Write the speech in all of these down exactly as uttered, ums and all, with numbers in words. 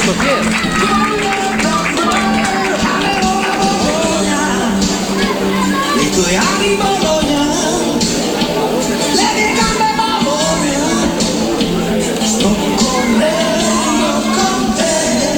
Piero, Piero. I tuoi ali Bologna, le mie gambe Bologna, sto correndo con te.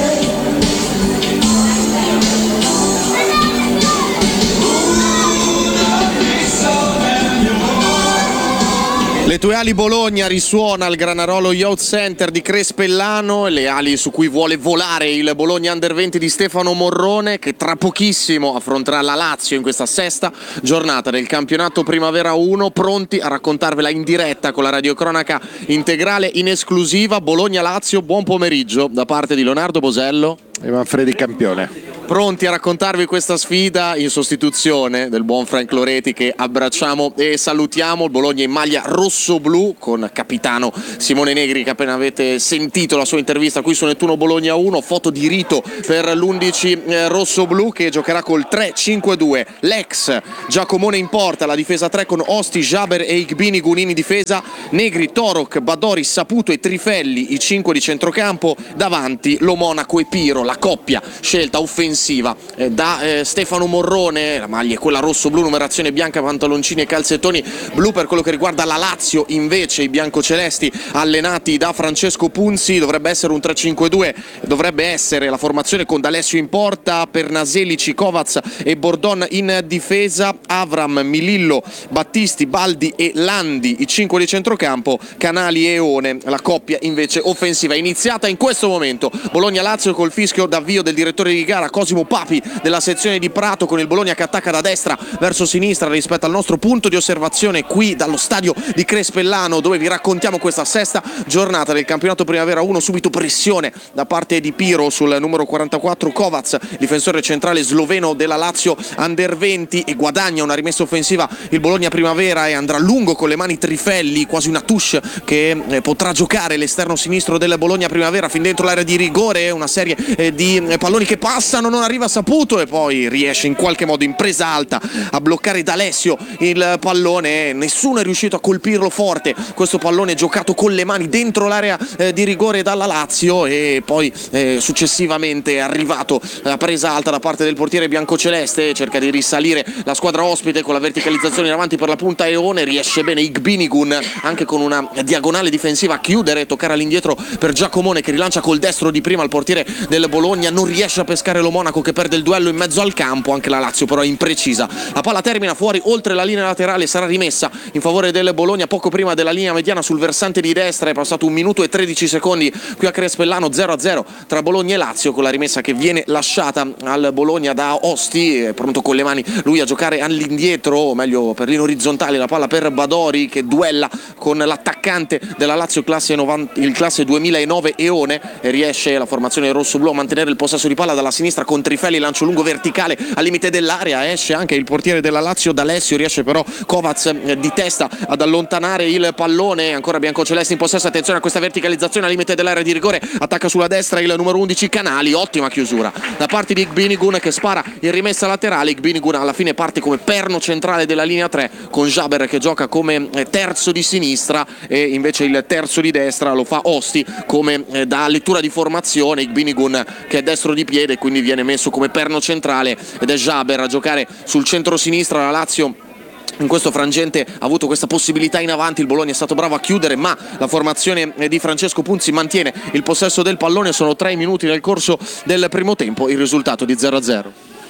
Le tue ali Bologna risuona al Granarolo Youth Center di Crespellano, le ali su cui vuole volare il Bologna Under venti di Stefano Morrone, che tra pochissimo affronterà la Lazio in questa sesta giornata del campionato Primavera uno, pronti a raccontarvela in diretta con la radiocronaca integrale in esclusiva. Bologna-Lazio, buon pomeriggio da parte di Leonardo Bosello e Manfredi Campione. Pronti a raccontarvi questa sfida in sostituzione del buon Frank Loreti, che abbracciamo e salutiamo. Il Bologna in maglia rosso-blu con capitano Simone Negri, che appena avete sentito la sua intervista qui su Nettuno Bologna uno. Foto di rito per l'undici eh, rosso-blu, che giocherà col tre cinque due. L'ex Giacomone in porta, la difesa tre con Osti, Jaber e Igbini Gunin in difesa, Negri, Torok, Badori, Saputo e Trifelli i cinque di centrocampo, davanti Lo Monaco e Piro, la coppia scelta offensiva eh, da eh, Stefano Morrone. La maglia è quella rosso-blu, numerazione bianca, pantaloncini e calzettoni blu. Per quello che riguarda la Lazio invece i biancocelesti allenati da Francesco Punzi, dovrebbe essere un tre cinque due, dovrebbe essere la formazione con D'Alessio in porta, Pernaselici, Kovac e Bordon in difesa, Avram, Milillo, Battisti, Baldi e Landi i cinque di centrocampo, Canali e Eone la coppia invece offensiva. Iniziata in questo momento Bologna-Lazio col fischio d'avvio del direttore di gara Cosimo Papi della sezione di Prato, con il Bologna che attacca da destra verso sinistra rispetto al nostro punto di osservazione qui dallo stadio di Crespellano, dove vi raccontiamo questa sesta giornata del campionato Primavera uno. Subito pressione da parte di Piro sul numero quarantaquattro Kovac, difensore centrale sloveno della Lazio Under venti, e guadagna una rimessa offensiva il Bologna Primavera e andrà lungo con le mani Trifelli, quasi una touche che eh, potrà giocare l'esterno sinistro del Bologna Primavera fin dentro l'area di rigore. Una serie eh, di eh, palloni che passano, non arriva Saputo e poi riesce in qualche modo in presa alta a bloccare D'Alessio il pallone. Nessuno è riuscito a colpirlo forte, questo pallone giocato con le mani dentro l'area eh, di rigore dalla Lazio, e poi eh, successivamente è arrivato la presa alta da parte del portiere biancoceleste. Cerca di risalire la squadra ospite con la verticalizzazione in avanti per la punta Eone, riesce bene Igbinigun anche con una diagonale difensiva a chiudere e toccare all'indietro per Giacomone, che rilancia col destro di prima il portiere del Bologna, non riesce a pescare Lo Monaco, che perde il duello in mezzo al campo. Anche la Lazio però è imprecisa, la palla termina fuori oltre la linea laterale, sarà rimessa in favore del Bologna poco prima della linea mediana sul versante di destra. È passato un minuto e tredici secondi qui a Crespellano, zero a zero tra Bologna e Lazio, con la rimessa che viene lasciata al Bologna da Osti, è pronto con le mani lui a giocare all'indietro, o meglio per l'inorizzontale, la palla per Badori che duella con l'attaccante della Lazio classe novanta, il classe duemilanove Eone, e riesce la formazione rosso-blu a mantenere il possesso di palla dalla sinistra con Trifelli, lancio lungo verticale al limite dell'area, esce anche il portiere della Lazio D'Alessio, riesce però Kovac di testa ad allontanare il pallone. Ancora biancocelesti in possesso, attenzione a questa verticalizzazione al limite dell'area di rigore, attacca sulla destra il numero undici Canali, ottima chiusura da parte di Igbinigun che spara in rimessa laterale. Igbinigun alla fine parte come perno centrale della linea tre, con Jaber che gioca come terzo di sinistra e invece il terzo di destra lo fa Osti come da lettura di formazione. Igbinigun che è destro di piede, quindi viene messo come perno centrale, ed è Jaber a giocare sul centro-sinistra. La Lazio in questo frangente ha avuto questa possibilità in avanti, il Bologna è stato bravo a chiudere, ma la formazione di Francesco Punzi mantiene il possesso del pallone. Sono tre minuti nel corso del primo tempo, il risultato di zero a zero.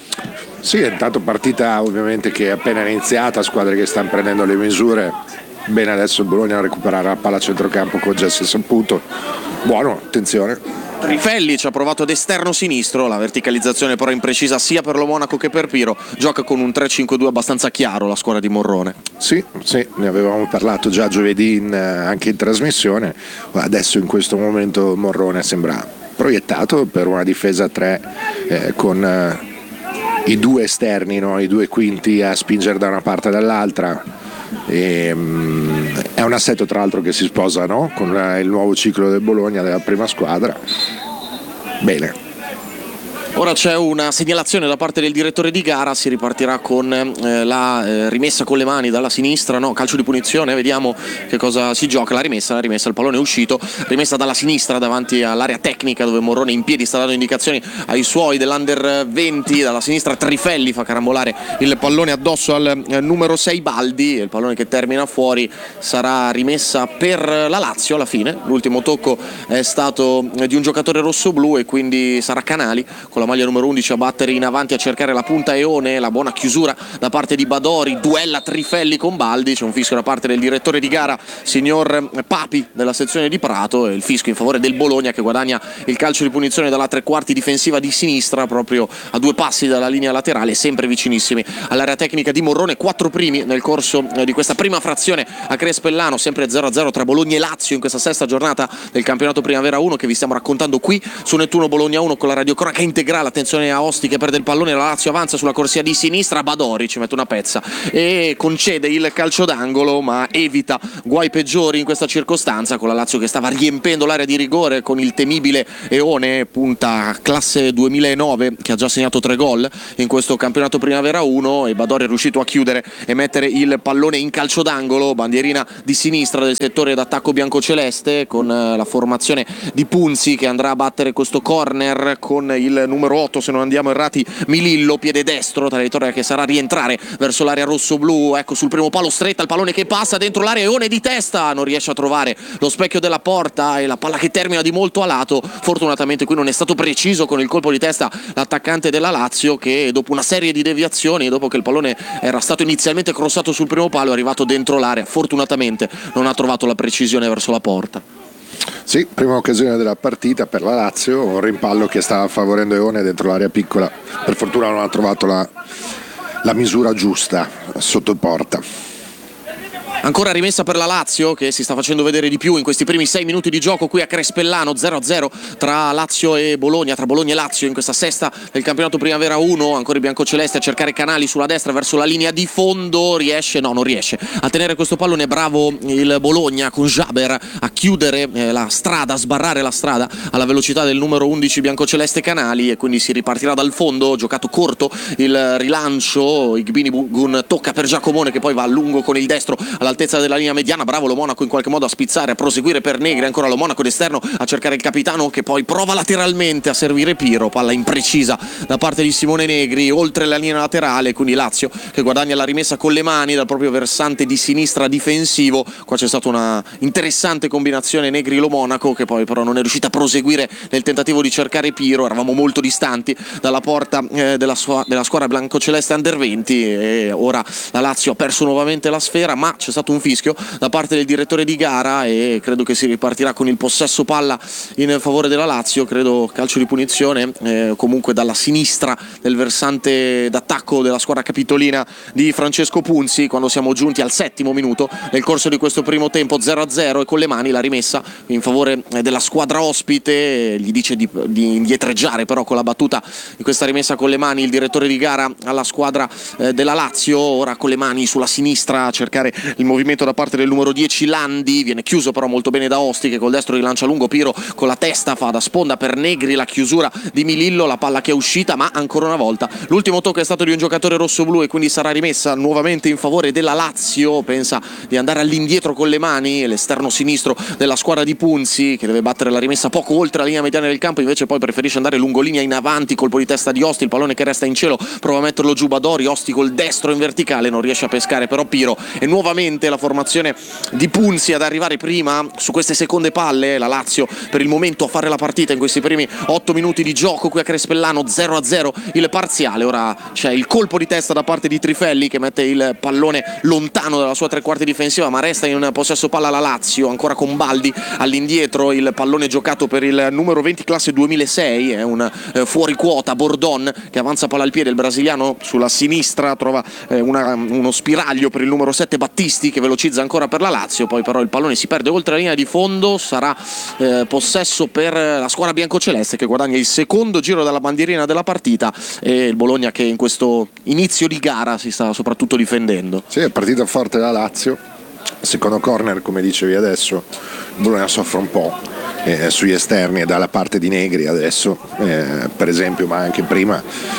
Sì, è intanto partita ovviamente che è appena iniziata, squadre che stanno prendendo le misure. Bene, adesso il Bologna a recuperare la palla a centrocampo con Jesse Saputo. Buono, attenzione. Trifelli ci ha provato ad esterno sinistro, la verticalizzazione però imprecisa sia per Lo Monaco che per Piro. Gioca con un tre cinque due abbastanza chiaro la squadra di Morrone. Sì, sì, ne avevamo parlato già giovedì in, anche in trasmissione. Adesso in questo momento Morrone sembra proiettato per una difesa a tre eh, con eh, i due esterni, no? I due quinti a spingere da una parte e dall'altra. E, um, è un assetto tra l'altro che si sposa, no? Con la, il nuovo ciclo del Bologna, della prima squadra. Bene, Ora c'è una segnalazione da parte del direttore di gara, si ripartirà con eh, la eh, rimessa con le mani dalla sinistra, no, calcio di punizione, vediamo che cosa si gioca, la rimessa, la rimessa, il pallone è uscito, rimessa dalla sinistra davanti all'area tecnica dove Morrone in piedi sta dando indicazioni ai suoi dell'Under venti, dalla sinistra Trifelli fa carambolare il pallone addosso al eh, numero sei Baldi, il pallone che termina fuori, sarà rimessa per la Lazio alla fine, l'ultimo tocco è stato eh, di un giocatore rossoblu e quindi sarà Canali con la maglia numero undici a battere in avanti a cercare la punta Eone, la buona chiusura da parte di Badori, duella Trifelli con Baldi, c'è un fischio da parte del direttore di gara signor Papi della sezione di Prato e il fischio in favore del Bologna che guadagna il calcio di punizione dalla tre quarti difensiva di sinistra proprio a due passi dalla linea laterale, sempre vicinissimi all'area tecnica di Morrone, quattro primi nel corso di questa prima frazione a Crespellano, sempre zero a zero tra Bologna e Lazio in questa sesta giornata del campionato Primavera uno che vi stiamo raccontando qui su Nettuno Bologna uno con la radiocronaca integrale. Attenzione a Osti che perde il pallone, la Lazio avanza sulla corsia di sinistra, Badori ci mette una pezza e concede il calcio d'angolo ma evita guai peggiori in questa circostanza con la Lazio che stava riempendo l'area di rigore con il temibile Eone, punta classe duemilanove che ha già segnato tre gol in questo campionato Primavera uno e Badori è riuscito a chiudere e mettere il pallone in calcio d'angolo, bandierina di sinistra del settore d'attacco biancoceleste con la formazione di Punzi che andrà a battere questo corner con il numero otto, se non andiamo errati, Milillo, piede destro, traiettoria che sarà rientrare verso l'area rosso-blu, ecco sul primo palo stretta, il pallone che passa dentro l'area, Eone di testa, non riesce a trovare lo specchio della porta e la palla che termina di molto a lato, fortunatamente qui non è stato preciso con il colpo di testa l'attaccante della Lazio che dopo una serie di deviazioni, dopo che il pallone era stato inizialmente crossato sul primo palo, è arrivato dentro l'area, fortunatamente non ha trovato la precisione verso la porta. Sì, prima occasione della partita per la Lazio, un rimpallo che stava favorendo Eone dentro l'area piccola, per fortuna non ha trovato la, la misura giusta sotto porta. Ancora rimessa per la Lazio che si sta facendo vedere di più in questi primi sei minuti di gioco qui a Crespellano, zero a zero tra Lazio e Bologna, tra Bologna e Lazio in questa sesta del campionato Primavera uno, ancora i biancocelesti a cercare Canali sulla destra verso la linea di fondo, riesce, no non riesce a tenere questo pallone, bravo il Bologna con Jaber a chiudere eh, la strada, a sbarrare la strada alla velocità del numero undici biancoceleste Canali e quindi si ripartirà dal fondo, giocato corto il rilancio, Igbini Bugun tocca per Giacomone che poi va a lungo con il destro all'altezza della linea mediana, bravo lo Monaco in qualche modo a spizzare, a proseguire per Negri, ancora lo Monaco d'esterno a cercare il capitano che poi prova lateralmente a servire Piro, palla imprecisa da parte di Simone Negri oltre la linea laterale, quindi Lazio che guadagna la rimessa con le mani dal proprio versante di sinistra difensivo, qua c'è stata una interessante combinazione Negri-Lo Monaco che poi però non è riuscita a proseguire nel tentativo di cercare Piro, eravamo molto distanti dalla porta eh, della, sua, della squadra biancoceleste Under venti e ora la Lazio ha perso nuovamente la sfera ma c'è stato un fischio da parte del direttore di gara e credo che si ripartirà con il possesso palla in favore della Lazio, credo calcio di punizione eh, comunque dalla sinistra del versante d'attacco della squadra capitolina di Francesco Punzi quando siamo giunti al settimo minuto nel corso di questo primo tempo, zero a zero e con le mani la rimessa in favore della squadra ospite, gli dice di, di indietreggiare però con la battuta di questa rimessa con le mani il direttore di gara alla squadra eh, della Lazio, ora con le mani sulla sinistra a cercare il movimento da parte del numero dieci Landi, viene chiuso però molto bene da Osti che col destro rilancia lungo, Piro con la testa fa da sponda per Negri, la chiusura di Milillo, la palla che è uscita ma ancora una volta l'ultimo tocco è stato di un giocatore rossoblu e quindi sarà rimessa nuovamente in favore della Lazio, pensa di andare all'indietro con le mani, l'esterno sinistro della squadra di Punzi che deve battere la rimessa poco oltre la linea mediana del campo, invece poi preferisce andare lungo linea in avanti, colpo di testa di Osti, il pallone che resta in cielo, prova a metterlo giù Badori, Osti col destro in verticale, non riesce a pescare però Piro e nuovamente la formazione di Punzi ad arrivare prima su queste seconde palle, la Lazio per il momento a fare la partita in questi primi otto minuti di gioco qui a Crespellano, zero a zero il parziale, ora c'è il colpo di testa da parte di Trifelli che mette il pallone lontano dalla sua tre quarti difensiva ma resta in possesso palla la Lazio, ancora con Baldi all'indietro, il pallone giocato per il numero venti classe duemilasei, è un eh, fuori quota Bordon che avanza palla al piede, il brasiliano sulla sinistra trova eh, una, uno spiraglio per il numero sette Battisti che velocizza ancora per la Lazio, poi però il pallone si perde oltre la linea di fondo, sarà eh, possesso per la squadra biancoceleste che guadagna il secondo giro dalla bandierina della partita e il Bologna che in questo inizio di gara si sta soprattutto difendendo. Sì, è partita forte la Lazio, secondo corner come dicevi adesso, il Bologna soffre un po', eh, sugli esterni e dalla parte di Negri adesso, eh, per esempio, ma anche prima,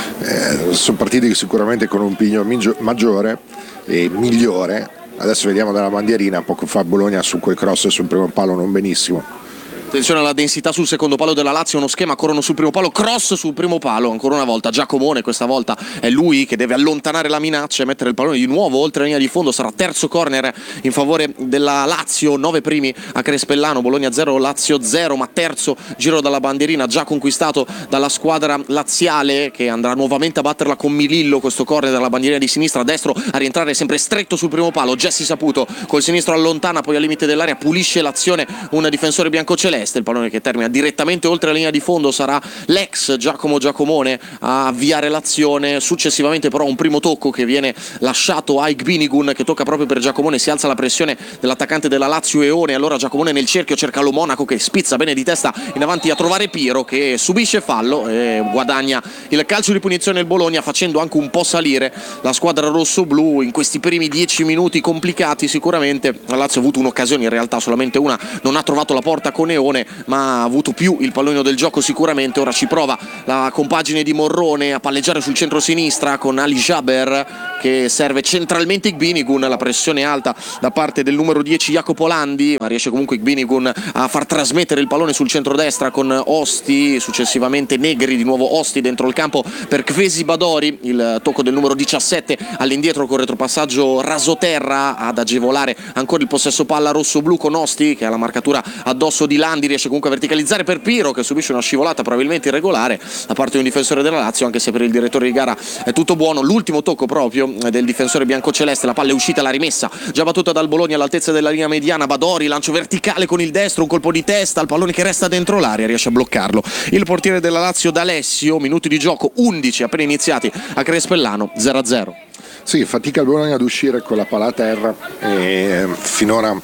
eh, sono partiti sicuramente con un pigno migio- maggiore e migliore. Adesso vediamo dalla bandierina, poco fa Bologna su quel cross sul primo palo non benissimo. Attenzione alla densità sul secondo palo della Lazio, uno schema, corrono sul primo palo, cross sul primo palo, ancora una volta Giacomone, questa volta è lui che deve allontanare la minaccia e mettere il pallone di nuovo oltre la linea di fondo, sarà terzo corner in favore della Lazio, nove primi a Crespellano, Bologna zero, Lazio zero, ma terzo giro dalla bandierina già conquistato dalla squadra laziale che andrà nuovamente a batterla con Milillo, questo corner dalla bandierina di sinistra, a destro a rientrare sempre stretto sul primo palo, Jesse Saputo col sinistro allontana, poi al limite dell'area pulisce l'azione un difensore biancoceleste. Il pallone che termina direttamente oltre la linea di fondo, sarà l'ex Giacomo Giacomone a avviare l'azione, successivamente però un primo tocco che viene lasciato a Igbinigun che tocca proprio per Giacomone, si alza la pressione dell'attaccante della Lazio Eone, allora Giacomone nel cerchio cerca lo Monaco che spizza bene di testa in avanti a trovare Piro che subisce fallo e guadagna il calcio di punizione il Bologna, facendo anche un po' salire la squadra rossoblu in questi primi dieci minuti complicati. Sicuramente la Lazio ha avuto un'occasione, in realtà solamente una, non ha trovato la porta con Eone, ma ha avuto più il pallone del gioco sicuramente. Ora ci prova la compagine di Morrone a palleggiare sul centro-sinistra con Ali Jaber che serve centralmente Igbinigun, la pressione alta da parte del numero dieci Jacopo Landi, ma riesce comunque Igbinigun a far trasmettere il pallone sul centro-destra con Osti, successivamente Negri, di nuovo Osti dentro il campo per Kvesi Badori, il tocco del numero diciassette all'indietro con retropassaggio rasoterra ad agevolare ancora il possesso palla rossoblu con Osti che ha la marcatura addosso di Landi, riesce comunque a verticalizzare per Piro che subisce una scivolata probabilmente irregolare da parte di un difensore della Lazio, anche se per il direttore di gara è tutto buono. L'ultimo tocco proprio del difensore biancoceleste, la palla è uscita, la rimessa già battuta dal Bologna all'altezza della linea mediana, Badori lancio verticale con il destro, un colpo di testa, il pallone che resta dentro l'area, riesce a bloccarlo il portiere della Lazio D'Alessio. Minuti di gioco undici appena iniziati a Crespellano, zero a zero. Sì, fatica il Bologna ad uscire con la palla a terra e finora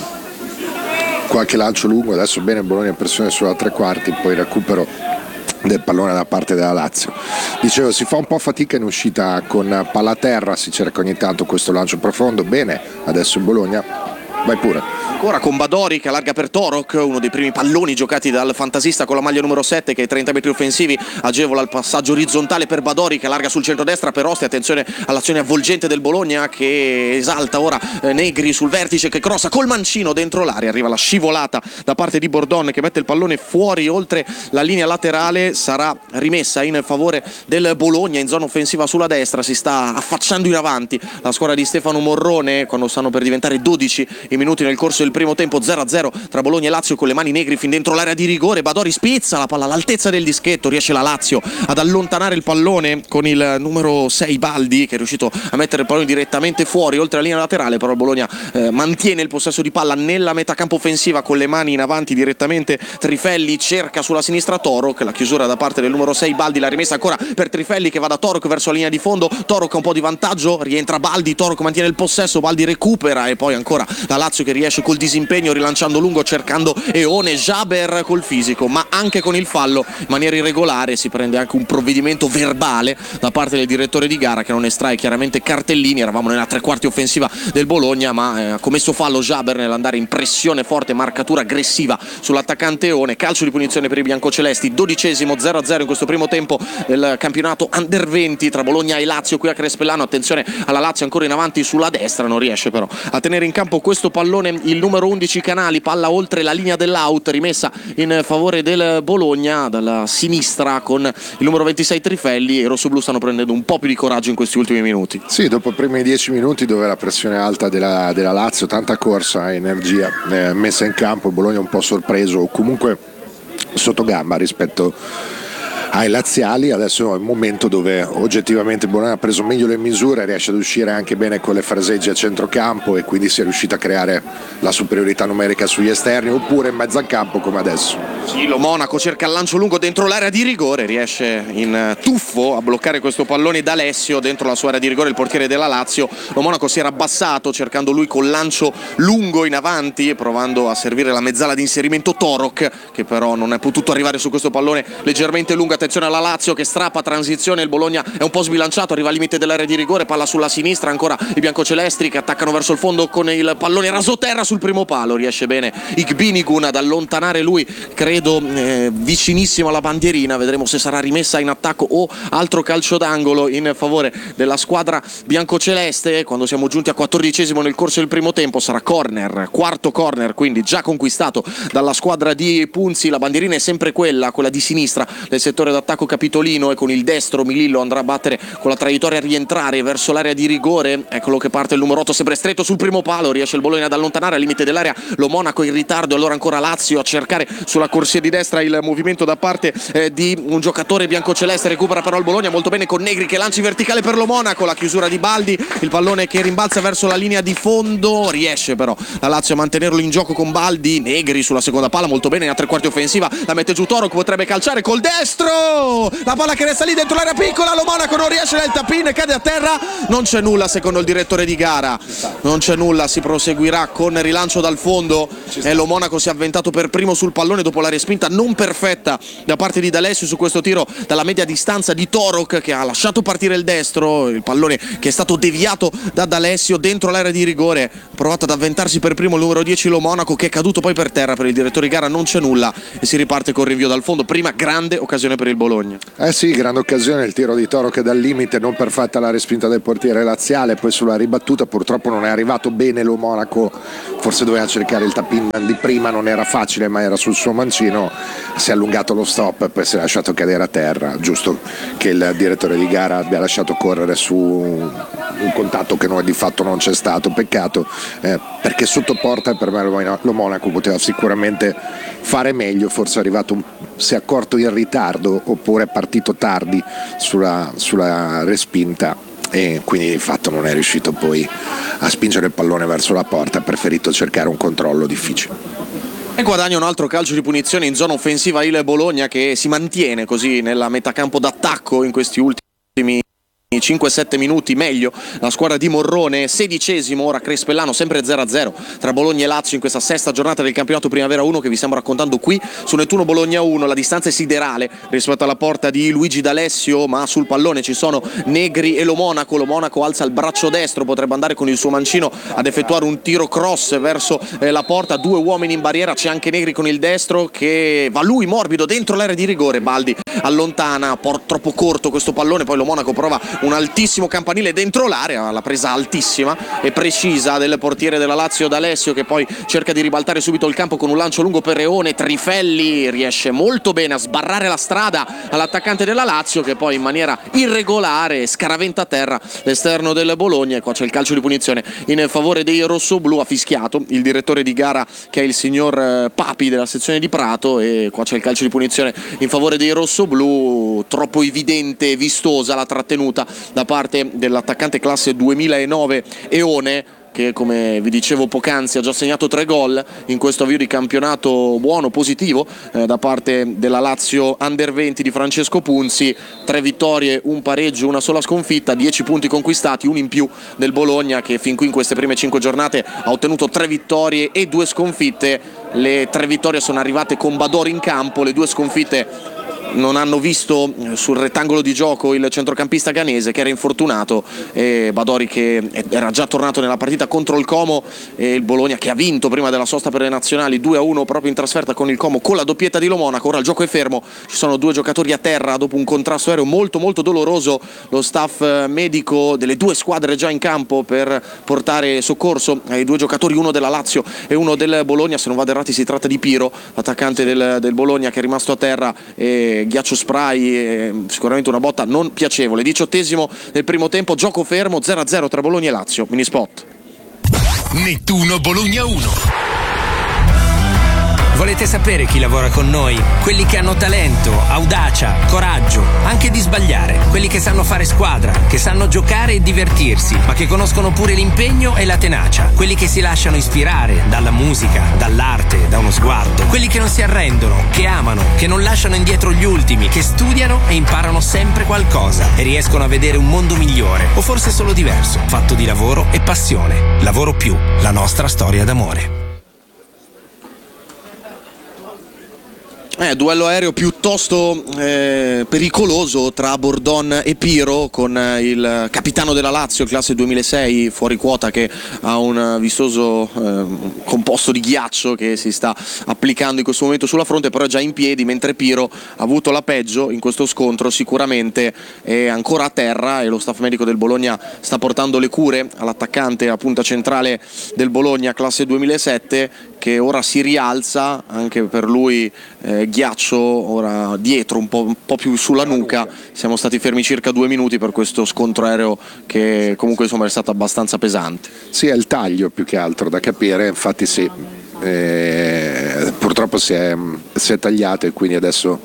qualche lancio lungo, adesso bene il Bologna pressione sulla tre quarti, poi recupero del pallone da parte della Lazio. Dicevo, si fa un po' fatica in uscita con palla a terra, si cerca ogni tanto questo lancio profondo, bene adesso in Bologna, vai pure. Ancora con Badori che allarga per Torok, uno dei primi palloni giocati dal fantasista con la maglia numero sette che ai trenta metri offensivi agevola il passaggio orizzontale per Badori che allarga sul centro-destra per Osti, attenzione all'azione avvolgente del Bologna che esalta ora eh, Negri sul vertice che crossa col mancino dentro l'area, arriva la scivolata da parte di Bordon che mette il pallone fuori oltre la linea laterale, sarà rimessa in favore del Bologna in zona offensiva sulla destra, si sta affacciando in avanti la squadra di Stefano Morrone quando stanno per diventare dodici i minuti nel corso del primo tempo, zero a zero tra Bologna e Lazio con le mani Negri fin dentro l'area di rigore, Badori spizza la palla all'altezza del dischetto, riesce la Lazio ad allontanare il pallone con il numero sei Baldi che è riuscito a mettere il pallone direttamente fuori oltre la linea laterale, però il Bologna eh, mantiene il possesso di palla nella metà campo offensiva con le mani in avanti direttamente. Trifelli cerca sulla sinistra Torok, la chiusura da parte del numero sei Baldi, la rimessa ancora per Trifelli che va da Torok verso la linea di fondo, Torok ha un po' di vantaggio, rientra Baldi, Torok mantiene il possesso, Baldi recupera e poi ancora la Lazio che riesce col disimpegno rilanciando lungo cercando Eone, Jaber col fisico ma anche con il fallo in maniera irregolare, si prende anche un provvedimento verbale da parte del direttore di gara che non estrae chiaramente cartellini. Eravamo nella tre quarti offensiva del Bologna ma eh, ha commesso fallo Jaber nell'andare in pressione forte, marcatura aggressiva sull'attaccante Eone, calcio di punizione per i biancocelesti, dodicesimo, zero a zero in questo primo tempo del campionato under venti tra Bologna e Lazio qui a Crespellano. Attenzione alla Lazio ancora in avanti sulla destra, non riesce però a tenere in campo questo pallone il numero undici Canali, palla oltre la linea dell'out, rimessa in favore del Bologna dalla sinistra con il numero ventisei Trifelli e i rossoblù stanno prendendo un po' più di coraggio in questi ultimi minuti. Sì, dopo i primi dieci minuti dove la pressione alta della, della Lazio, tanta corsa, energia eh, messa in campo, il Bologna un po' sorpreso o comunque sotto gamba rispetto ai laziali. Adesso è il momento dove oggettivamente il Bologna ha preso meglio le misure, riesce ad uscire anche bene con le fraseggi a centrocampo e quindi si è riuscito a creare la superiorità numerica sugli esterni oppure in mezzo al campo come adesso. Sì, lo Monaco cerca il lancio lungo dentro l'area di rigore, riesce in tuffo a bloccare questo pallone D'Alessio dentro la sua area di rigore il portiere della Lazio. Lo Monaco si era abbassato cercando lui col lancio lungo in avanti e provando a servire la mezzala di inserimento Torok che però non è potuto arrivare su questo pallone leggermente lungo. attenzione alla Lazio che strappa, transizione, il Bologna è un po' sbilanciato, arriva al limite dell'area di rigore, palla sulla sinistra, ancora i biancocelesti che attaccano verso il fondo con il pallone rasoterra sul primo palo, riesce bene Igbinigun ad allontanare lui, credo eh, vicinissimo alla bandierina, vedremo se sarà rimessa in attacco o altro calcio d'angolo in favore della squadra biancoceleste. Quando siamo giunti a quattordicesimo nel corso del primo tempo sarà corner, quarto corner, quindi già conquistato dalla squadra di Punzi. La bandierina è sempre quella, quella di sinistra del settore d'attacco capitolino, e con il destro Milillo andrà a battere con la traiettoria a rientrare verso l'area di rigore. Eccolo che parte il numero otto, sempre stretto sul primo palo, riesce il Bologna ad allontanare al limite dell'area lo Monaco in ritardo, allora ancora Lazio a cercare sulla corsia di destra il movimento da parte eh, di un giocatore biancoceleste, recupera però il Bologna molto bene con Negri che lancia in verticale per lo Monaco, la chiusura di Baldi, il pallone che rimbalza verso la linea di fondo, riesce però la Lazio a mantenerlo in gioco con Baldi, Negri sulla seconda palla molto bene, a tre quarti offensiva la mette giù Toro che potrebbe calciare col destro, la palla che resta lì dentro l'area piccola, lo Monaco non riesce nel tap-in, cade a terra, non c'è nulla secondo il direttore di gara, non c'è nulla, si proseguirà con rilancio dal fondo e lo Monaco si è avventato per primo sul pallone dopo la respinta non perfetta da parte di D'Alessio su questo tiro dalla media distanza di Torok che ha lasciato partire il destro, il pallone che è stato deviato da D'Alessio dentro l'area di rigore, ha provato ad avventarsi per primo il numero dieci lo Monaco che è caduto poi per terra, per il direttore di gara non c'è nulla e si riparte con rinvio dal fondo, prima grande occasione per il Bologna. Eh sì, grande occasione, il tiro di Toro che dal limite, non perfetta la respinta del portiere laziale, poi sulla ribattuta purtroppo non è arrivato bene lo Monaco, forse doveva cercare il tap-in di prima, non era facile ma era sul suo mancino, si è allungato lo stop e poi si è lasciato cadere a terra, giusto che il direttore di gara abbia lasciato correre su un contatto che non, di fatto non c'è stato, peccato eh, perché sotto porta per me lo Monaco poteva sicuramente fare meglio, forse è arrivato un, si è accorto in ritardo oppure è partito tardi sulla, sulla respinta e quindi di fatto non è riuscito poi a spingere il pallone verso la porta, ha preferito cercare un controllo difficile. E guadagna un altro calcio di punizione in zona offensiva il Bologna che si mantiene così nella metacampo d'attacco in questi ultimi cinque sette minuti, meglio la squadra di Morrone, sedicesimo ora Crespellano, sempre zero a zero tra Bologna e Lazio in questa sesta giornata del campionato Primavera uno che vi stiamo raccontando qui su Nettuno Bologna uno. La distanza è siderale rispetto alla porta di Luigi D'Alessio, ma sul pallone ci sono Negri e lo Monaco. Lo Monaco alza il braccio destro, potrebbe andare con il suo mancino ad effettuare un tiro cross verso eh, la porta, due uomini in barriera, c'è anche Negri con il destro che va lui morbido dentro l'area di rigore, Baldi allontana, por- troppo corto questo pallone, poi lo Monaco prova un altissimo campanile dentro l'area, la presa altissima e precisa del portiere della Lazio D'Alessio che poi cerca di ribaltare subito il campo con un lancio lungo per Reone, Trifelli riesce molto bene a sbarrare la strada all'attaccante della Lazio che poi in maniera irregolare scaraventa a terra l'esterno del Bologna e qua c'è il calcio di punizione in favore dei rossoblù, ha fischiato il direttore di gara che è il signor Papi della sezione di Prato e qua c'è il calcio di punizione in favore dei rossoblù, troppo evidente e vistosa la trattenuta da parte dell'attaccante classe duemilanove Eone che come vi dicevo poc'anzi ha già segnato tre gol in questo avvio di campionato buono, positivo eh, da parte della Lazio Under venti di Francesco Punzi, tre vittorie, un pareggio, una sola sconfitta, dieci punti conquistati, un in più del Bologna che fin qui in queste prime cinque giornate ha ottenuto tre vittorie e due sconfitte. Le tre vittorie sono arrivate con Badori in campo, le due sconfitte non hanno visto sul rettangolo di gioco il centrocampista ghanese che era infortunato e Badori che era già tornato nella partita contro il Como e il Bologna che ha vinto prima della sosta per le nazionali due a uno proprio in trasferta con il Como con la doppietta di Lo Monaco. Ora il gioco è fermo, ci sono due giocatori a terra dopo un contrasto aereo molto molto doloroso, lo staff medico delle due squadre già in campo per portare soccorso ai due giocatori, uno della Lazio e uno del Bologna, se non vado errati si tratta di Piro, l'attaccante del, del Bologna che è rimasto a terra e ghiaccio spray, eh, sicuramente una botta non piacevole. Diciottesimo del primo tempo, gioco fermo, zero a zero tra Bologna e Lazio. Mini spot. Nettuno Bologna uno. Volete sapere chi lavora con noi? Quelli che hanno talento, audacia, coraggio, anche di sbagliare. Quelli che sanno fare squadra, che sanno giocare e divertirsi, ma che conoscono pure l'impegno e la tenacia. Quelli che si lasciano ispirare dalla musica, dall'arte, da uno sguardo. Quelli che non si arrendono, che amano, che non lasciano indietro gli ultimi, che studiano e imparano sempre qualcosa e riescono a vedere un mondo migliore, o forse solo diverso, fatto di lavoro e passione. Lavoro più, la nostra storia d'amore. Eh, duello aereo piuttosto eh, pericoloso tra Bordon e Piro, con eh, il capitano della Lazio, classe duemilasei, fuori quota, che ha un vistoso eh, composto di ghiaccio che si sta applicando in questo momento sulla fronte, però è già in piedi, mentre Piro ha avuto la peggio in questo scontro, sicuramente è ancora a terra e lo staff medico del Bologna sta portando le cure all'attaccante a punta centrale del Bologna, classe duemilasette, che ora si rialza, anche per lui eh, ghiaccio ora dietro, un po', un po' più sulla nuca. Siamo stati fermi circa due minuti per questo scontro aereo che comunque insomma è stato abbastanza pesante. Sì, è il taglio più che altro da capire, infatti sì, eh, purtroppo si è, si è tagliato e quindi adesso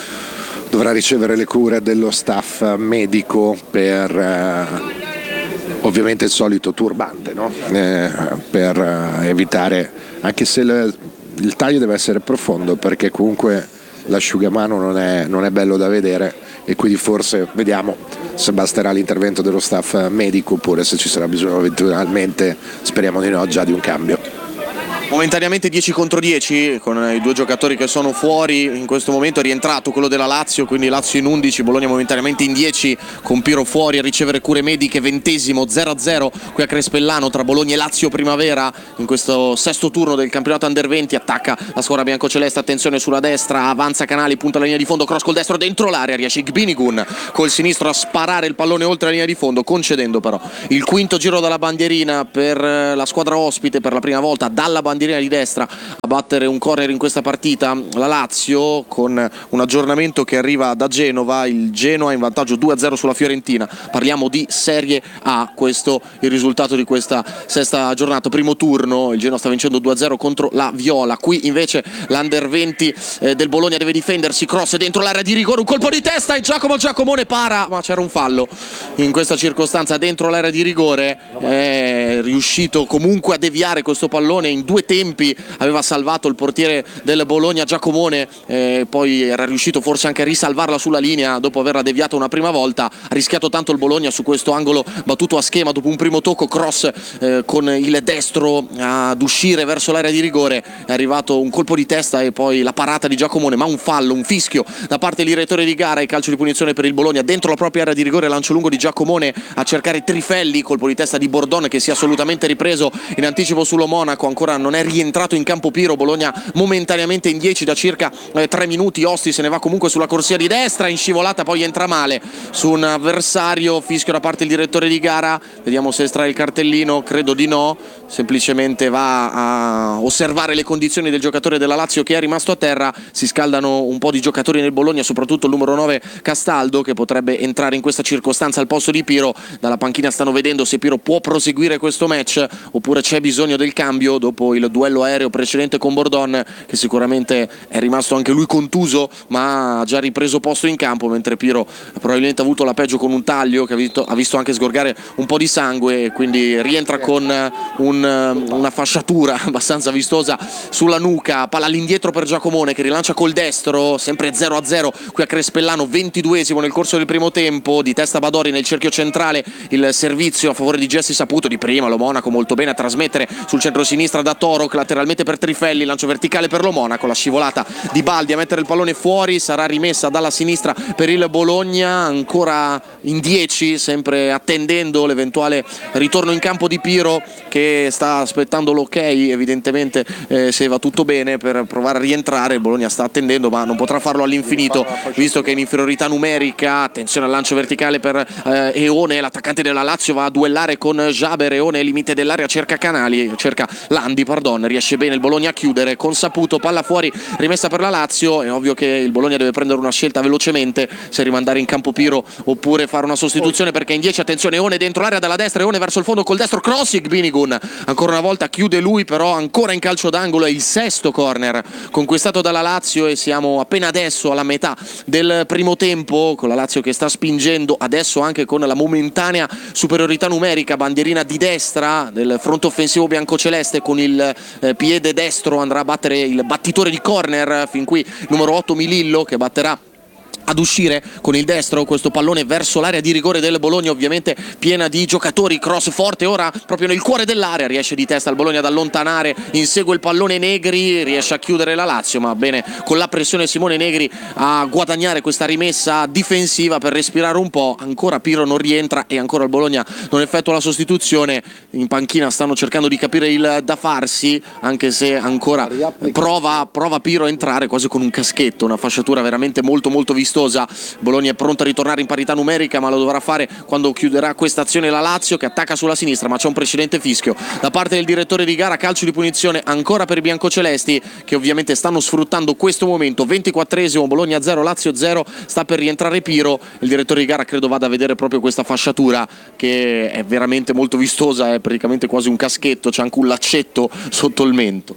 dovrà ricevere le cure dello staff medico per eh, ovviamente il solito turbante, no? eh, per eh, evitare, anche se il, il taglio deve essere profondo, perché comunque l'asciugamano non è, non è bello da vedere, e quindi forse vediamo se basterà l'intervento dello staff medico oppure se ci sarà bisogno eventualmente, speriamo di no, già di un cambio. Momentaneamente dieci contro dieci con i due giocatori che sono fuori. In questo momento è rientrato quello della Lazio, quindi Lazio in undici, Bologna momentaneamente in dieci, con Piro fuori a ricevere cure mediche. Ventesimo, zero a zero qui a Crespellano tra Bologna e Lazio Primavera in questo sesto turno del campionato Under venti. Attacca la squadra biancoceleste, attenzione sulla destra, avanza Canali, punta la linea di fondo, cross col destro dentro l'area, riesce Gbinigun col sinistro a sparare il pallone oltre la linea di fondo, concedendo però il quinto giro dalla bandierina per la squadra ospite, per la prima volta dalla bandierina di destra a battere un corner in questa partita la Lazio, con un aggiornamento che arriva da Genova. Il Genoa in vantaggio due a zero sulla Fiorentina. Parliamo di Serie A, questo il risultato di questa sesta giornata, primo turno. Il Genoa sta vincendo due a zero contro la Viola. Qui invece l'Under venti eh, del Bologna deve difendersi, cross dentro l'area di rigore, un colpo di testa e Giacomo Giacomone para, ma c'era un fallo in questa circostanza dentro l'area di rigore. È riuscito comunque a deviare questo pallone in due tempi, aveva salvato il portiere del Bologna Giacomone, eh, poi era riuscito forse anche a risalvarla sulla linea dopo averla deviata una prima volta. Ha rischiato tanto il Bologna su questo angolo battuto a schema dopo un primo tocco, cross eh, con il destro ad uscire verso l'area di rigore, è arrivato un colpo di testa e poi la parata di Giacomone, ma un fallo, un fischio da parte del direttore di gara e calcio di punizione per il Bologna dentro la propria area di rigore. Lancio lungo di Giacomone a cercare Trifelli, colpo di testa di Bordon che si è assolutamente ripreso in anticipo sullo Monaco. Ancora non è rientrato in campo Piro, Bologna momentaneamente in dieci da circa eh, tre minuti. Osti se ne va comunque sulla corsia di destra, in scivolata poi entra male su un avversario, fischio da parte del direttore di gara. Vediamo se estrae il cartellino, credo di no, semplicemente va a osservare le condizioni del giocatore della Lazio che è rimasto a terra. Si scaldano un po' di giocatori nel Bologna, soprattutto il numero nove Castaldo, che potrebbe entrare in questa circostanza al posto di Piro. Dalla panchina stanno vedendo se Piro può proseguire questo match oppure c'è bisogno del cambio dopo il duello aereo precedente con Bordon, che sicuramente è rimasto anche lui contuso ma ha già ripreso posto in campo, mentre Piro probabilmente ha avuto la peggio con un taglio che ha visto, ha visto anche sgorgare un po' di sangue, e quindi rientra con un, una fasciatura abbastanza vistosa sulla nuca. Palla all'indietro per Giacomone che rilancia col destro, sempre zero a zero qui a Crespellano. Ventiduesimo nel corso del primo tempo, di testa Badori nel cerchio centrale, il servizio a favore di Gessi Saputo di prima. Lo Monaco molto bene a trasmettere sul centro-sinistra da Toroc, lateralmente per Trifelli, lancio verticale per lo Monaco, la scivolata di Baldi a mettere il pallone fuori, sarà rimessa dalla sinistra per il Bologna. Ancora in dieci, sempre attendendo l'eventuale ritorno in campo di Piro, che sta aspettando l'ok evidentemente eh, se va tutto bene per provare a rientrare. Il Bologna sta attendendo ma non potrà farlo all'infinito visto che è in inferiorità numerica. Attenzione al lancio verticale per eh, Eone, l'attaccante della Lazio va a duellare con Jaber. Eone limite dell'area, cerca Canali, cerca Landi, pardon, riesce bene il Bologna a chiudere con Saputo, palla fuori rimessa per la Lazio. È ovvio che il Bologna deve prendere una scelta velocemente, se rimandare in campo Piro oppure fare una sostituzione, perché in dieci. Attenzione, Eone dentro l'area dalla destra, Eone verso il fondo col destro, cross, Gbinigun ancora una volta chiude lui, però ancora in calcio d'angolo. È il sesto corner conquistato dalla Lazio e siamo appena adesso alla metà del primo tempo, con la Lazio che sta spingendo adesso anche con la momentanea superiorità numerica. Bandierina di destra del fronte offensivo biancoceleste, con il eh, piede destro andrà a battere il battitore di corner, fin qui numero otto Milillo, che batterà ad uscire con il destro, questo pallone verso l'area di rigore del Bologna, ovviamente piena di giocatori, cross forte ora proprio nel cuore dell'area, riesce di testa il Bologna ad allontanare, insegue il pallone Negri, riesce a chiudere la Lazio, ma bene con la pressione Simone Negri a guadagnare questa rimessa difensiva per respirare un po'. Ancora Pirro non rientra e ancora il Bologna non effettua la sostituzione. In panchina stanno cercando di capire il da farsi, anche se ancora prova, prova Pirro a entrare quasi con un caschetto, una fasciatura veramente molto molto vistosa. Bologna è pronta a ritornare in parità numerica, ma lo dovrà fare quando chiuderà questa azione la Lazio, che attacca sulla sinistra, ma c'è un precedente fischio da parte del direttore di gara. Calcio di punizione ancora per i biancocelesti, che ovviamente stanno sfruttando questo momento. Ventiquattresimo, Bologna zero Lazio zero, sta per rientrare Pirro. Il direttore di gara credo vada a vedere proprio questa fasciatura, che è veramente molto vistosa, è praticamente quasi un caschetto, c'è anche un laccetto sotto il mento.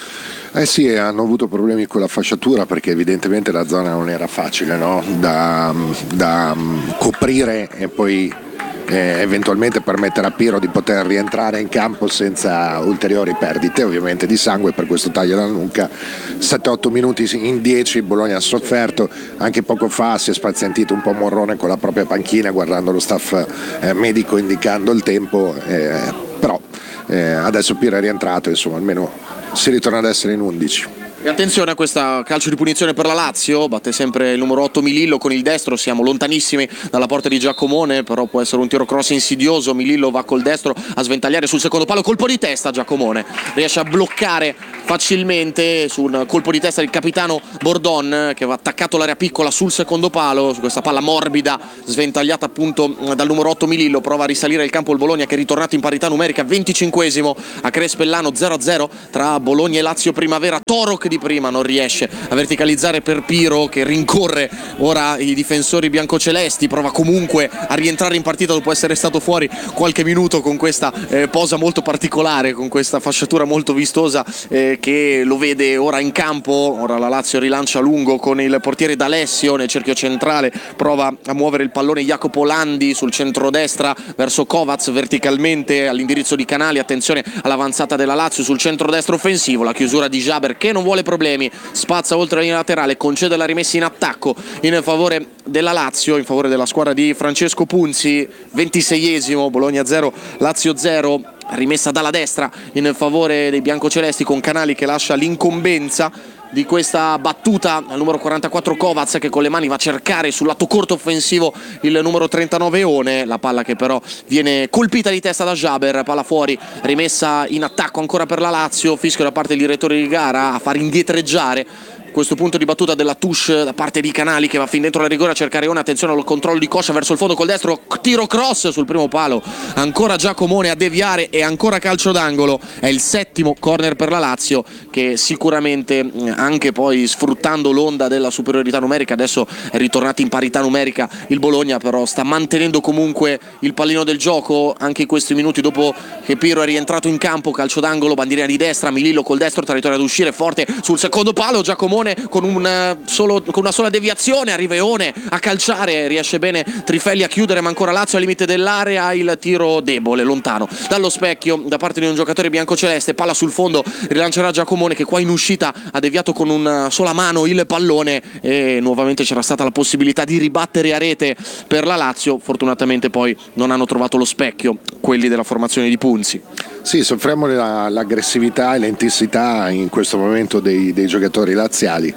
Eh sì, hanno avuto problemi con la fasciatura perché evidentemente la zona non era facile, no? da, da coprire e poi eh, eventualmente permettere a Pirro di poter rientrare in campo senza ulteriori perdite ovviamente di sangue per questo taglio alla nuca. sette otto minuti in dieci, Bologna ha sofferto, anche poco fa si è spazientito un po' Morrone con la propria panchina guardando lo staff eh, medico indicando il tempo, eh, però eh, adesso Pirro è rientrato, insomma almeno si ritorna ad essere in undici. E attenzione a questa calcio di punizione per la Lazio, batte sempre il numero otto Milillo con il destro, siamo lontanissimi dalla porta di Giacomone, però può essere un tiro cross insidioso. Milillo va col destro a sventagliare sul secondo palo, colpo di testa, Giacomone riesce a bloccare facilmente su un colpo di testa il capitano Bordon, che va attaccato all'area piccola sul secondo palo, su questa palla morbida sventagliata appunto dal numero otto Milillo. Prova a risalire il campo il Bologna, che è ritornato in parità numerica. Venticinquesimo a Crespellano, zero a zero tra Bologna e Lazio Primavera. Torok di prima non riesce a verticalizzare per Pirro, che rincorre ora i difensori biancocelesti, prova comunque a rientrare in partita dopo essere stato fuori qualche minuto con questa eh, posa molto particolare, con questa fasciatura molto vistosa eh, che lo vede ora in campo. Ora la Lazio rilancia lungo con il portiere D'Alessio nel cerchio centrale, prova a muovere il pallone Jacopo Landi sul centrodestra verso Kovac verticalmente all'indirizzo di Canali. Attenzione all'avanzata della Lazio sul centrodestra offensivo, la chiusura di Jaber che non vuole problemi, spazza oltre la linea laterale, concede la rimessa in attacco in favore della Lazio, in favore della squadra di Francesco Punzi. Ventiseiesimo, Bologna zero Lazio zero, rimessa dalla destra in favore dei biancocelesti con Canali che lascia l'incombenza di questa battuta al numero quarantaquattro Kovac, che con le mani va a cercare sul lato corto offensivo il numero trentanove One. La palla che però viene colpita di testa da Jaber, palla fuori, rimessa in attacco ancora per la Lazio. Fischio da parte del direttore di gara a far indietreggiare questo punto di battuta della touche da parte di Canali, che va fin dentro la rigore a cercare One. Attenzione al controllo di Coscia verso il fondo col destro, tiro cross sul primo palo, ancora Giacomone a deviare e ancora calcio d'angolo. È il settimo corner per la Lazio, che sicuramente anche poi sfruttando l'onda della superiorità numerica adesso è ritornato in parità numerica il Bologna, però sta mantenendo comunque il pallino del gioco anche in questi minuti dopo che Pirro è rientrato in campo. Calcio d'angolo, bandierina di destra, Milillo col destro territorio ad uscire forte sul secondo palo, Giacomone con, un, solo, con una sola deviazione arriva One a calciare, riesce bene Trifelli a chiudere, ma ancora Lazio al limite dell'area. Il tiro debole, lontano dallo specchio da parte di un giocatore biancoceleste, palla sul fondo, rilancerà Giacomone che qua in uscita ha deviato con una sola mano il pallone e nuovamente c'era stata la possibilità di ribattere a rete per la Lazio. Fortunatamente poi non hanno trovato lo specchio quelli della formazione di Punzi. Sì, soffriamo la, l'aggressività e l'intensità in questo momento dei, dei giocatori laziali,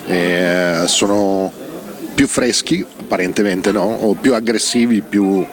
eh, sono più freschi apparentemente, no? O più aggressivi, più,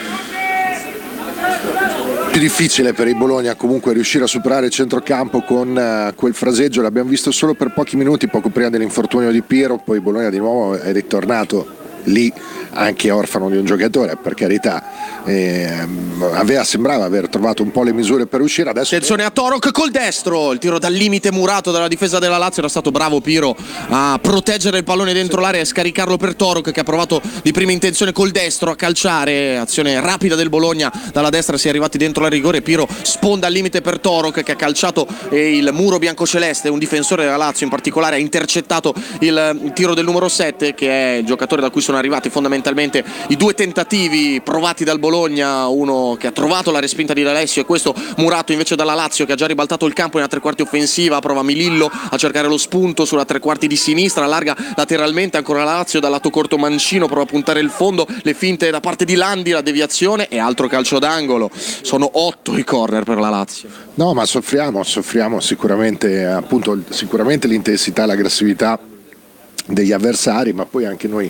più difficile per il Bologna comunque riuscire a superare il centrocampo con uh, quel fraseggio. L'abbiamo visto solo per pochi minuti poco prima dell'infortunio di Pirro, poi Bologna di nuovo è ritornato lì anche orfano di un giocatore, per carità, eh, aveva, sembrava aver trovato un po' le misure per uscire. Adesso attenzione a Torok col destro, il tiro dal limite murato dalla difesa della Lazio. Era stato bravo Pirro a proteggere il pallone dentro l'area e scaricarlo per Torok, che ha provato di prima intenzione col destro a calciare. Azione rapida del Bologna, dalla destra si è arrivati dentro la rigore, Pirro sponda al limite per Torok che ha calciato e il muro biancoceleste. Un difensore della Lazio in particolare ha intercettato il tiro del numero sette, che è il giocatore da cui sono sono arrivati fondamentalmente i due tentativi provati dal Bologna, uno che ha trovato la respinta di D'Alessio e questo murato invece dalla Lazio, che ha già ribaltato il campo nella tre quarti offensiva. Prova Milillo a cercare lo spunto sulla tre quarti di sinistra, allarga lateralmente ancora la Lazio, dal lato corto Mancino prova a puntare il fondo, le finte da parte di Landi, la deviazione e altro calcio d'angolo. Sono otto i corner per la Lazio. No, ma soffriamo, soffriamo sicuramente, appunto, sicuramente l'intensità e l'aggressività degli avversari, ma poi anche noi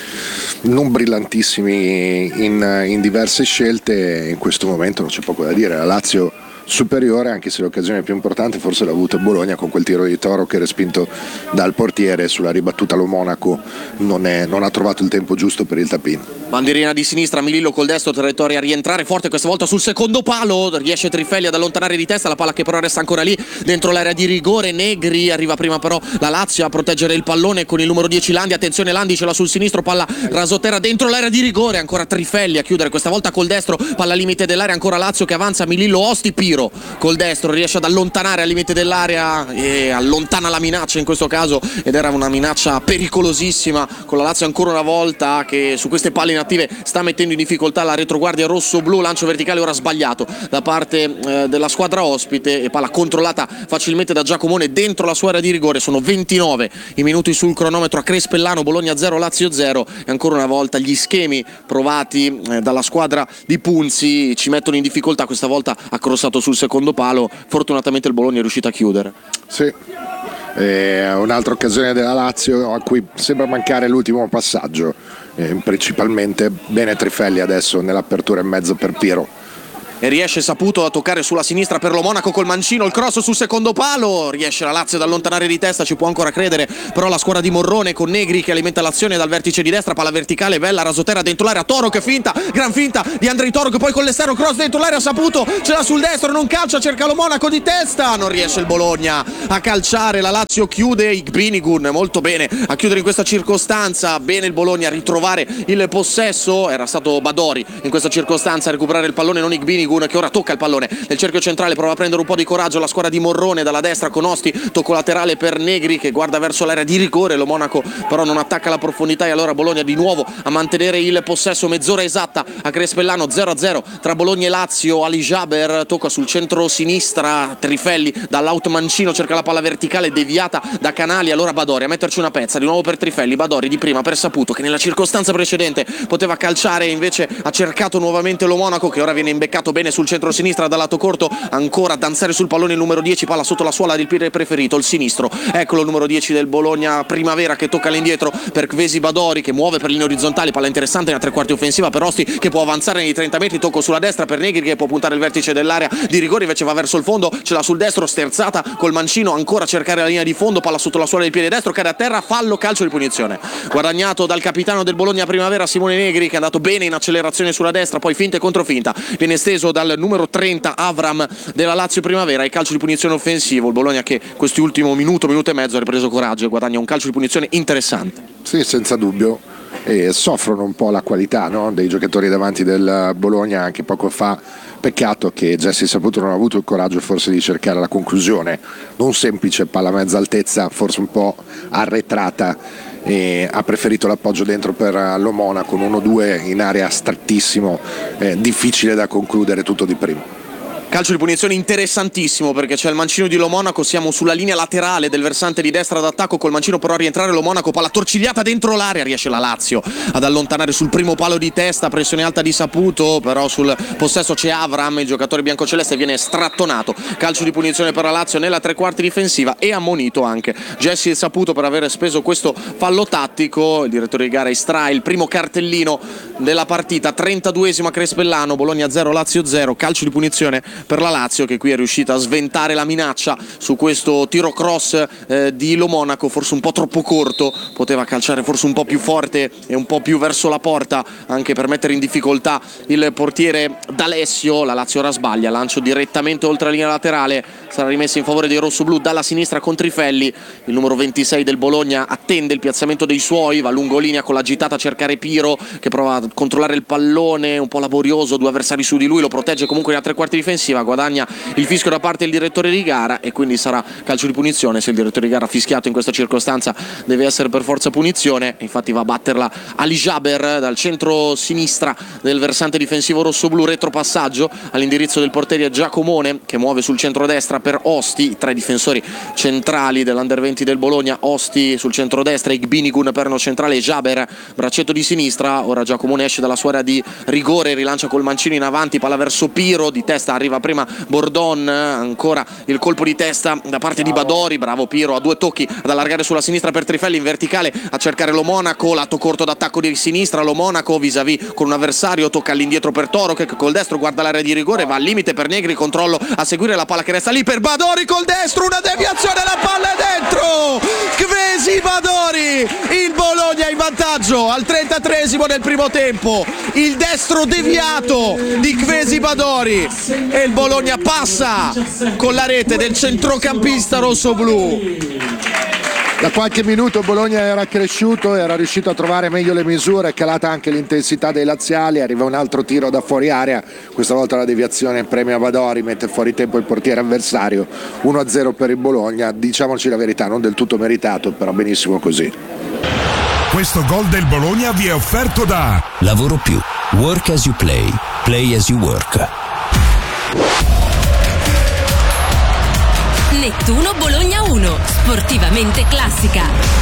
non brillantissimi in, in diverse scelte. In questo momento non c'è poco da dire, la Lazio superiore, anche se l'occasione più importante forse l'ha avuta Bologna con quel tiro di Toro che, respinto dal portiere sulla ribattuta lo Monaco, non, è, non ha trovato il tempo giusto per il tap-in. Bandierina di sinistra, Milillo col destro, traiettoria a rientrare forte questa volta sul secondo palo, riesce Trifelli ad allontanare di testa la palla che però resta ancora lì dentro l'area di rigore. Negri, arriva prima però la Lazio a proteggere il pallone con il numero dieci Landi, attenzione Landi ce l'ha sul sinistro, palla rasoterra dentro l'area di rigore, ancora Trifelli a chiudere questa volta col destro, palla limite dell'area, ancora Lazio che avanza, Milillo Osti, Piro col destro riesce ad allontanare al limite dell'area e allontana la minaccia in questo caso, ed era una minaccia pericolosissima, con la Lazio ancora una volta che su queste palle inattive sta mettendo in difficoltà la retroguardia rosso-blu. Lancio verticale ora sbagliato da parte eh, della squadra ospite e palla controllata facilmente da Giacomone dentro la sua area di rigore. Sono ventinove i minuti sul cronometro a Crespellano, Bologna zero Lazio zero, e ancora una volta gli schemi provati eh, dalla squadra di Punzi ci mettono in difficoltà. Questa volta ha crossato sul secondo palo, fortunatamente il Bologna è riuscito a chiudere. Sì, eh, un'altra occasione della Lazio a cui sembra mancare l'ultimo passaggio, eh, principalmente bene Trifelli adesso nell'apertura in mezzo per Piro. E riesce Saputo a toccare sulla sinistra per lo Monaco col mancino, il cross sul secondo palo, riesce la Lazio ad allontanare di testa, ci può ancora credere però la squadra di Morrone con Negri che alimenta l'azione dal vertice di destra, palla verticale bella, rasoterra dentro l'area, Toro che finta, gran finta di Andrei Toro che poi con l'esterno cross dentro l'area, Saputo ce l'ha sul destro, non calcia, cerca lo Monaco di testa, non riesce il Bologna a calciare, la Lazio chiude, Igbinigun molto bene a chiudere in questa circostanza, bene il Bologna a ritrovare il possesso, era stato Badori in questa circostanza a recuperare il pallone, non Igbinigun che ora tocca il pallone nel cerchio centrale, prova a prendere un po' di coraggio la squadra di Morrone dalla destra con Osti, tocco laterale per Negri che guarda verso l'area di rigore, lo Monaco però non attacca la profondità e allora Bologna di nuovo a mantenere il possesso, mezz'ora esatta a Crespellano, zero a zero tra Bologna e Lazio. Ali Jaber tocca sul centro sinistra, Trifelli dall'out Mancino cerca la palla verticale deviata da Canali, allora Badori a metterci una pezza di nuovo per Trifelli, Badori di prima per Saputo che nella circostanza precedente poteva calciare, invece ha cercato nuovamente lo Monaco che ora viene imbeccato bene sul centro-sinistra dal lato corto, ancora a danzare sul pallone il numero dieci, palla sotto la suola del piede preferito, il sinistro, eccolo il numero dieci del Bologna Primavera che tocca all'indietro per Kvesi Badori che muove per linee orizzontali, palla interessante nella tre quarti offensiva per Osti che può avanzare nei trenta metri, tocco sulla destra per Negri che può puntare il vertice dell'area di rigore, invece va verso il fondo, ce l'ha sul destro, sterzata col mancino, ancora a cercare la linea di fondo, palla sotto la suola del piede destro, cade a terra, fallo, calcio di punizione guadagnato dal capitano del Bologna Primavera Simone Negri che è andato bene in accelerazione sulla destra, poi finta e controfinta, viene esteso dal numero trenta Avram della Lazio Primavera e calcio di punizione offensivo. Il Bologna che questi ultimo minuto, minuto e mezzo ha ripreso coraggio e guadagna un calcio di punizione interessante. Sì, senza dubbio, e soffrono un po' la qualità, no? dei giocatori davanti del Bologna anche poco fa. Peccato che Jesse Saputo non ha avuto il coraggio forse di cercare la conclusione, non semplice, palla a mezza altezza, forse un po' arretrata, e ha preferito l'appoggio dentro per lo Monaco, uno due in area strettissimo, eh, difficile da concludere tutto di prima. Calcio di punizione interessantissimo perché c'è il mancino di Lo Monaco, siamo sulla linea laterale del versante di destra d'attacco, col mancino però a rientrare Lo Monaco, palla torcigliata dentro l'area, riesce la Lazio ad allontanare sul primo palo di testa, pressione alta di Saputo, però sul possesso c'è Avram, il giocatore biancoceleste viene strattonato, calcio di punizione per la Lazio nella tre quarti difensiva e ammonito anche Jesse Saputo per aver speso questo fallo tattico. Il direttore di gara estrae il primo cartellino della partita, trentaduesima Crespellano, Bologna zero Lazio zero, calcio di punizione per la Lazio che qui è riuscita a sventare la minaccia su questo tiro cross eh, di Lo Monaco, forse un po' troppo corto, poteva calciare forse un po' più forte e un po' più verso la porta anche per mettere in difficoltà il portiere D'Alessio. La Lazio ora sbaglia, lancio direttamente oltre la linea laterale, sarà rimessa in favore dei rossoblù dalla sinistra con Trifelli, il numero ventisei del Bologna attende il piazzamento dei suoi, va lungo linea con l'agitata a cercare Piro che prova a controllare il pallone, un po' laborioso, due avversari su di lui, lo protegge comunque nella tre quarti difensiva, difensiva, guadagna il fischio da parte del direttore di gara e quindi sarà calcio di punizione. Se il direttore di gara ha fischiato in questa circostanza deve essere per forza punizione, infatti va a batterla Ali Jaber dal centro sinistra del versante difensivo rossoblu, retropassaggio all'indirizzo del portiere Giacomone che muove sul centrodestra per Osti, i tre difensori centrali dell'Under venti del Bologna, Osti sul centrodestra, Igbinigun perno centrale, Jaber braccetto di sinistra. Ora Giacomone esce dalla sua area di rigore, rilancia col mancino in avanti, palla verso Piro, di testa arriva prima Bordon, ancora il colpo di testa da parte di Badori, bravo Piro a due tocchi ad allargare sulla sinistra per Trifelli in verticale a cercare lo Monaco, lato corto d'attacco di sinistra, lo Monaco vis-à-vis con un avversario, tocca all'indietro per Toro che col destro guarda l'area di rigore, va al limite per Negri, controllo a seguire la palla che resta lì per Badori col destro, una deviazione, la palla è dentro, Kvesi Badori, il Bologna in vantaggio al trentatreesimo del primo tempo, il destro deviato di Kvesi Badori e il Bologna passa con la rete del centrocampista rossoblu. Da qualche minuto Bologna era cresciuto, era riuscito a trovare meglio le misure, è calata anche l'intensità dei laziali, arriva un altro tiro da fuori area, questa volta la deviazione premia Badori, mette fuori tempo il portiere avversario, uno a zero per il Bologna, diciamoci la verità, non del tutto meritato, però benissimo così. Questo gol del Bologna vi è offerto da Lavoro Più, work as you play, play as you work. Nettuno Bologna uno, sportivamente classica.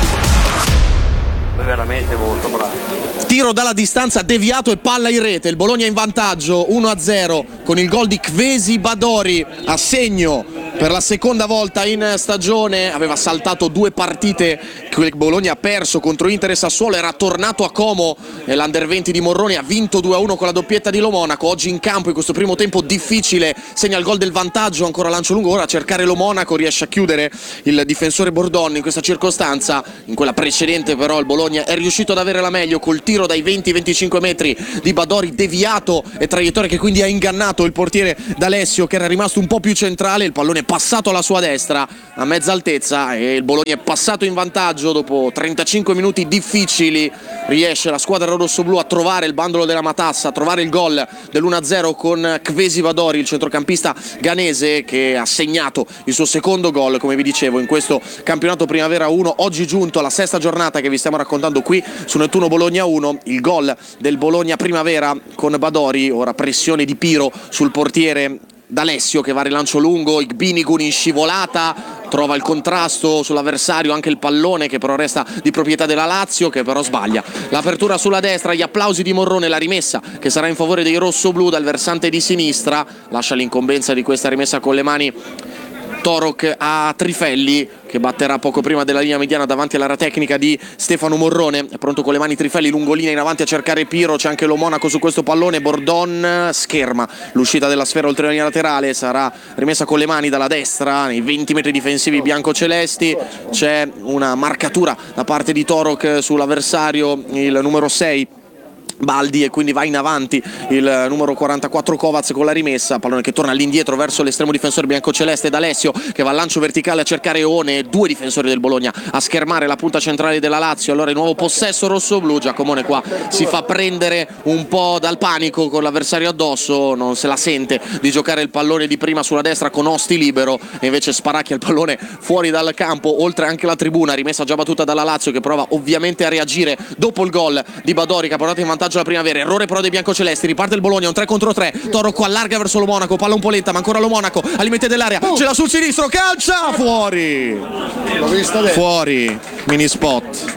Veramente molto bravo. Tiro dalla distanza deviato e palla in rete, il Bologna in vantaggio uno a zero con il gol di Kvesi Badori a segno per la seconda volta in stagione, aveva saltato due partite che il Bologna ha perso contro Inter e Sassuolo, era tornato a Como e l'Under venti di Morrone ha vinto due a uno con la doppietta di Lo Monaco. Oggi in campo in questo primo tempo difficile segna il gol del vantaggio, ancora lancio lungo, ora a cercare Lo Monaco, riesce a chiudere il difensore Bordon in questa circostanza, in quella precedente però il Bologna è riuscito ad avere la meglio col tiro dai venti venticinque metri di Badori deviato e traiettoria che quindi ha ingannato il portiere D'Alessio che era rimasto un po' più centrale, il pallone è passato alla sua destra a mezza altezza e il Bologna è passato in vantaggio dopo trentacinque minuti difficili, riesce la squadra rossoblu a trovare il bandolo della matassa, a trovare il gol dell'uno a zero con Kvesi Badori, il centrocampista ghanese che ha segnato il suo secondo gol, come vi dicevo, in questo campionato Primavera uno, oggi giunto alla sesta giornata che vi stiamo raccontando qui su Nettuno Bologna uno, il gol del Bologna Primavera con Badori, ora pressione di Piro sul portiere D'Alessio che va a rilancio lungo, Igbinigun in scivolata, trova il contrasto sull'avversario, anche il pallone che però resta di proprietà della Lazio che però sbaglia. L'apertura sulla destra, gli applausi di Morrone, la rimessa che sarà in favore dei rossoblu dal versante di sinistra, lascia l'incombenza di questa rimessa con le mani Torok a Trifelli che batterà poco prima della linea mediana davanti all'area tecnica di Stefano Morrone, è pronto con le mani Trifelli, lungolinea in avanti a cercare Piro, c'è anche Lo Monaco su questo pallone, Bordon scherma l'uscita della sfera oltre la linea laterale, sarà rimessa con le mani dalla destra nei venti metri difensivi biancocelesti, c'è una marcatura da parte di Torok sull'avversario, il numero sei Baldi, e quindi va in avanti il numero quarantaquattro Kovac con la rimessa, pallone che torna all'indietro verso l'estremo difensore biancoceleste D'Alessio che va al lancio verticale a cercare One, due difensori del Bologna a schermare la punta centrale della Lazio, allora il nuovo possesso rossoblu, Giacomone qua si fa prendere un po' dal panico con l'avversario addosso, non se la sente di giocare il pallone di prima sulla destra con Osti libero e invece sparacchia il pallone fuori dal campo, oltre anche la tribuna, rimessa già battuta dalla Lazio che prova ovviamente a reagire dopo il gol di Badori che ha portato in vantaggio la Primavera, errore però dei biancocelesti, riparte il Bologna, un tre contro tre, Toro qua allarga verso Lo Monaco, palla un po' lenta ma ancora Lo Monaco al limite dell'area, ce l'ha sul sinistro, calcia fuori, fuori, mini spot.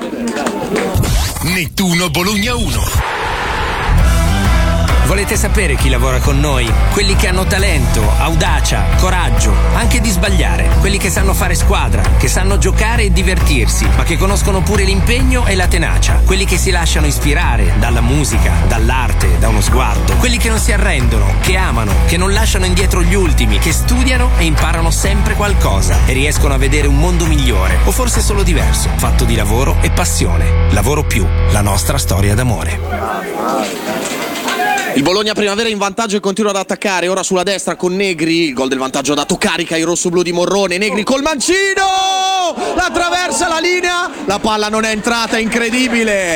Nettuno Bologna uno. Volete sapere chi lavora con noi? Quelli che hanno talento, audacia, coraggio, anche di sbagliare. Quelli che sanno fare squadra, che sanno giocare e divertirsi, ma che conoscono pure l'impegno e la tenacia. Quelli che si lasciano ispirare dalla musica, dall'arte, da uno sguardo. Quelli che non si arrendono, che amano, che non lasciano indietro gli ultimi, che studiano e imparano sempre qualcosa e riescono a vedere un mondo migliore, o forse solo diverso, fatto di lavoro e passione. Lavoro Più, la nostra storia d'amore. Il Bologna Primavera in vantaggio e continua ad attaccare, ora sulla destra con Negri, il gol del vantaggio ha dato carica ai rossoblu di Morrone, Negri col mancino, la attraversa la linea, la palla non è entrata, incredibile,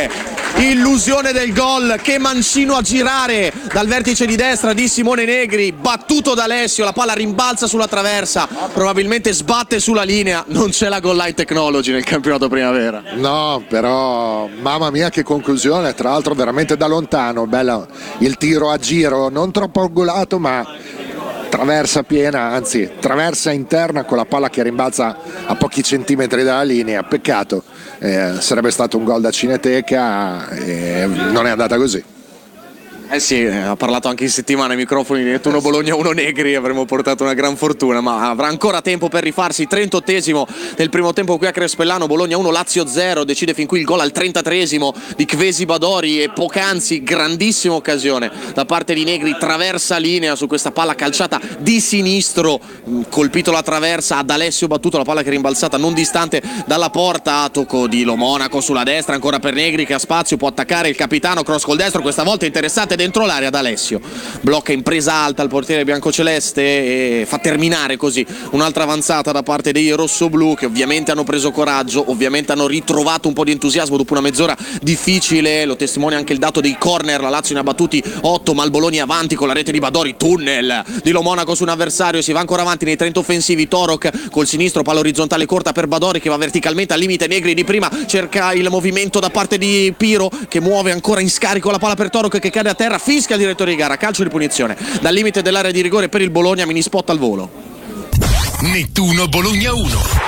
illusione del gol, che mancino a girare dal vertice di destra di Simone Negri, battuto da Alessio, la palla rimbalza sulla traversa, probabilmente sbatte sulla linea. Non c'è la goal line technology nel campionato primavera. No, però mamma mia che conclusione, tra l'altro veramente da lontano, bella il tiro a giro, non troppo angolato ma traversa piena, anzi traversa interna con la palla che rimbalza a pochi centimetri dalla linea. Peccato, eh, sarebbe stato un gol da Cineteca e non è andata così. Eh sì, ha parlato anche in settimana ai microfoni di Nettuno Bologna uno Negri, avremmo portato una gran fortuna, ma avrà ancora tempo per rifarsi. trentottesimo del primo tempo qui a Crespellano, Bologna uno Lazio zero, decide fin qui il gol al trentatreesimo di Kvesi Badori e poc'anzi grandissima occasione da parte di Negri, traversa linea su questa palla calciata di sinistro, colpito la traversa, ad Alessio battuto la palla che è rimbalzata non distante dalla porta, tocco di Lo Monaco sulla destra, ancora per Negri che ha spazio, può attaccare il capitano, cross col destro, questa volta interessante dentro l'area da Alessio, blocca in presa alta il portiere biancoceleste e fa terminare così un'altra avanzata da parte dei rossoblù, che ovviamente hanno preso coraggio, ovviamente hanno ritrovato un po' di entusiasmo dopo una mezz'ora difficile, lo testimonia anche il dato dei corner, la Lazio ne ha battuti otto ma il Bologna avanti con la rete di Badori, tunnel di Lo Monaco su un avversario, si va ancora avanti nei trenta offensivi, Torok col sinistro, palla orizzontale corta per Badori che va verticalmente al limite, Negri di prima cerca il movimento da parte di Piro che muove ancora in scarico la palla per Torok che cade a terra, fischia il direttore di gara, calcio di punizione dal limite dell'area di rigore per il Bologna, mini spot al volo. Nettuno Bologna uno.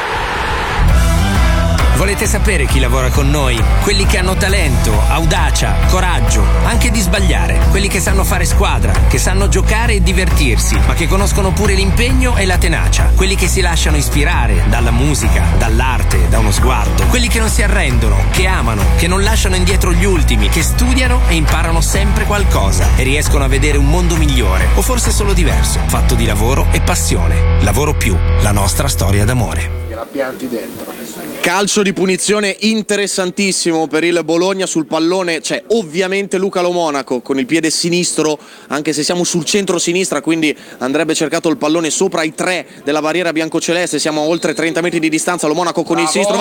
Volete sapere chi lavora con noi? Quelli che hanno talento, audacia, coraggio, anche di sbagliare. Quelli che sanno fare squadra, che sanno giocare e divertirsi, ma che conoscono pure l'impegno e la tenacia. Quelli che si lasciano ispirare dalla musica, dall'arte, da uno sguardo. Quelli che non si arrendono, che amano, che non lasciano indietro gli ultimi, che studiano e imparano sempre qualcosa e riescono a vedere un mondo migliore, o forse solo diverso, fatto di lavoro e passione. Lavoro più, la nostra storia d'amore. La pianti dentro. Calcio di punizione interessantissimo per il Bologna, sul pallone c'è ovviamente Luca Lo Monaco con il piede sinistro, anche se siamo sul centro-sinistra, quindi andrebbe cercato il pallone sopra i tre della barriera biancoceleste, siamo a oltre trenta metri di distanza, Lo Monaco con il sinistro